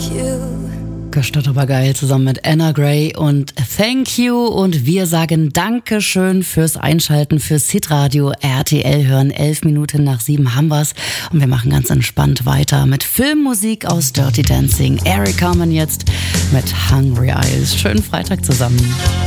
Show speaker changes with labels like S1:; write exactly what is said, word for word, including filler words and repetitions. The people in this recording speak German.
S1: Gestört aber geil, zusammen mit Anna Gray und Thank You. Und wir sagen Dankeschön fürs Einschalten, fürs Hitradio R T L hören. Elf Minuten nach sieben haben wir's. Und wir machen ganz entspannt weiter mit Filmmusik aus Dirty Dancing. Eric Carmen jetzt mit Hungry Eyes. Schönen Freitag zusammen.